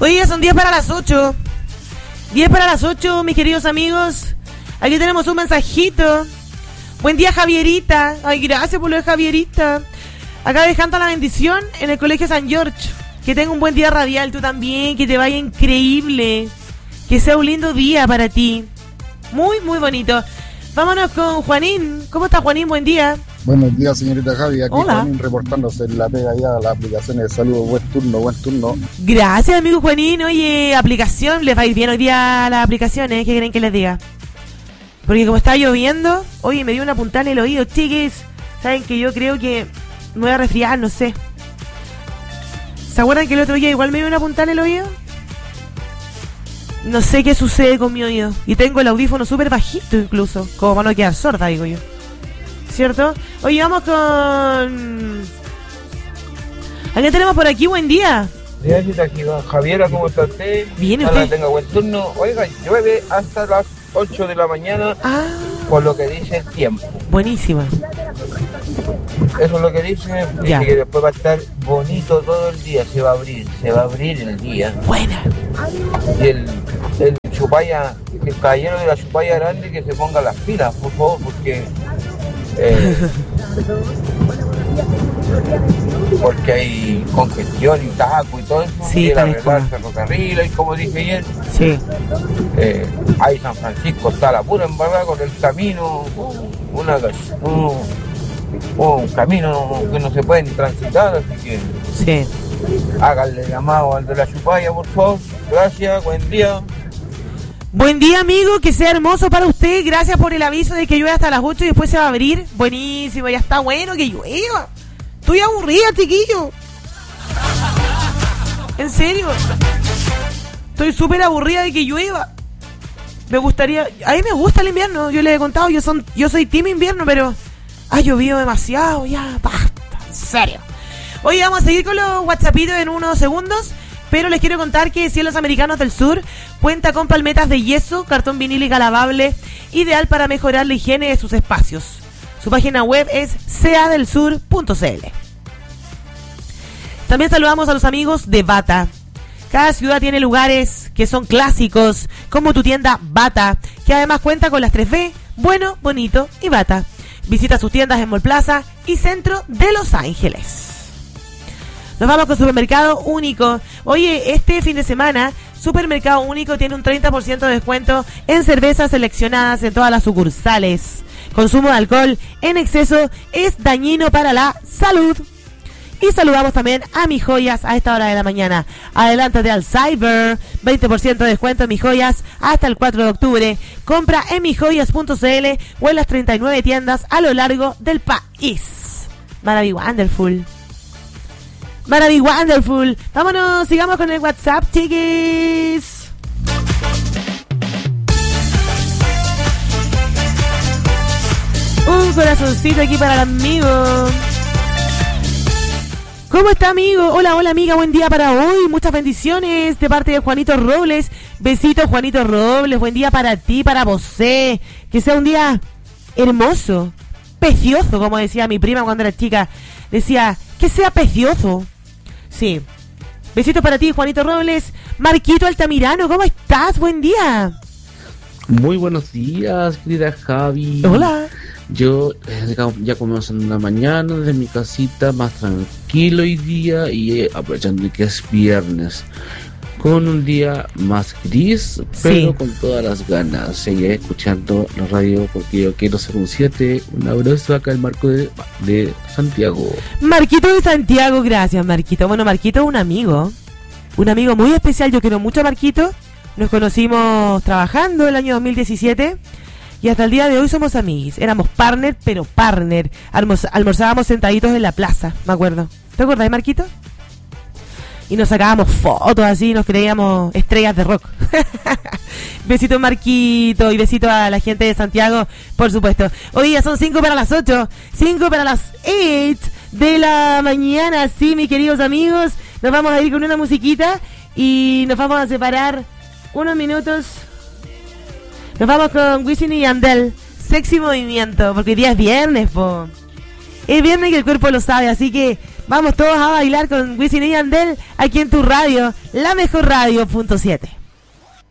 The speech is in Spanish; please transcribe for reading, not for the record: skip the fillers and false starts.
Hoy ya son 10 para las 8. 10 para las 8, mis queridos amigos. Aquí tenemos un mensajito. Buen día, Javierita. Ay, gracias por lo de Javierita. Acá dejando la bendición en el Colegio San George. Que tenga un buen día radial, tú también. Que te vaya increíble. Que sea un lindo día para ti. Muy, muy bonito. Vámonos con Juanín. ¿Cómo está, Juanín? Buen día. Buenos días, señorita Javi. Aquí Hola. Juanín reportándose en la pega ya, las aplicaciones de saludos. Buen turno, buen turno. Gracias, amigo Juanín. Oye, aplicación, les va a ir bien hoy día las aplicaciones. ¿Qué quieren que les diga? Porque como está lloviendo, oye, me dio una puntada en el oído, chiquis. Saben que yo creo que me voy a resfriar, no sé. ¿Se acuerdan que el otro día igual me dio una puntada en el oído? No sé qué sucede con mi oído. Y tengo el audífono súper bajito incluso, como para no quedar sorda, digo yo. ¿Cierto? Oye, vamos con... ¿A qué tenemos por aquí? Buen día. Javiera, ¿cómo está usted? Bien, Ojalá usted. tenga buen turno. Oiga, llueve hasta las 8 de la mañana, por lo que dice el tiempo. Buenísima. Eso es lo que dice. Ya. Dice que después va a estar bonito todo el día. Se va a abrir el día. Buena. Y el chupalla, el caballero de la chupalla grande, que se ponga las pilas, por favor, porque porque hay congestión y taco y todo eso. Sí, quiere tal arreglar el cual. ferrocarril, y como dije ayer, Sí. ahí San Francisco está a la pura embarrada con el camino, un camino que no se puede ni transitar, así que Sí. háganle llamado al de la chupalla, por favor. Gracias, buen día. Buen día, amigo, que sea hermoso para usted. Gracias por el aviso de que llueve hasta las 8 y después se va a abrir. Buenísimo, ya está bueno que llueva. Estoy aburrida, chiquillo. En serio. Estoy súper aburrida de que llueva. Me gustaría... A mí me gusta el invierno, yo les he contado, yo soy team invierno, pero... Ha llovido demasiado, ya, basta, en serio. Hoy vamos a seguir con los WhatsAppitos en unos segundos, pero les quiero contar que Cielos Americanos del Sur cuenta con palmetas de yeso, cartón vinílico lavable, ideal para mejorar la higiene de sus espacios. Su página web es seadelsur.cl. También saludamos a los amigos de Bata. Cada ciudad tiene lugares que son clásicos, como tu tienda Bata, que además cuenta con las 3B, bueno, bonito y Bata. Visita sus tiendas en Mall Plaza y Centro de Los Ángeles. Nos vamos con Supermercado Único. Oye, este fin de semana, Supermercado Único tiene un 30% de descuento en cervezas seleccionadas en todas las sucursales. Consumo de alcohol en exceso es dañino para la salud. Y saludamos también a Mis Joyas a esta hora de la mañana. Adelántate al Cyber, 20% de descuento en Mis Joyas hasta el 4 de octubre. Compra en misjoyas.cl o en las 39 tiendas a lo largo del país. Maravilloso, wonderful. Maravilloso, wonderful. Vámonos, sigamos con el WhatsApp, chiquis. Un corazoncito aquí para el amigo. ¿Cómo está, amigo? Hola, hola, amiga, buen día para hoy. Muchas bendiciones de parte de Juanito Robles. Besitos, Juanito Robles. Buen día para ti, para vos. Que sea un día hermoso, precioso, como decía mi prima cuando era chica. Decía, que sea precioso. Sí. Besitos para ti, Juanito Robles. Marquito Altamirano, ¿cómo estás? Buen día. Muy buenos días, querida Javi. Hola. Yo ya comimos en la mañana desde mi casita, más tranquilo hoy día y aprovechando que es viernes, con un día más gris, pero Sí. con todas las ganas. Seguiré escuchando la radio porque yo quiero ser un 7. Un abrazo acá el Marco de Santiago. Marquito de Santiago, gracias, Marquito. Bueno, Marquito es un amigo muy especial. Yo quiero mucho a Marquito. Nos conocimos trabajando el año 2017 y hasta el día de hoy somos amigos. Éramos partner, pero partner. Almorzábamos sentaditos en la plaza, me acuerdo. ¿Te acuerdas, Marquito? Y nos sacábamos fotos así, nos creíamos estrellas de rock. Besito, Marquito, y besito a la gente de Santiago, por supuesto. Hoy ya son 5 para las 8, 5 para las 8 de la mañana. Sí, mis queridos amigos, nos vamos a ir con una musiquita y nos vamos a separar unos minutos. Nos vamos con Wisin y Yandel, Sexy Movimiento, porque hoy día es viernes, po. Es viernes y el cuerpo lo sabe, así que Vamos todos a bailar con Wisin y Yandel aquí en tu radio, la mejor radio, .7.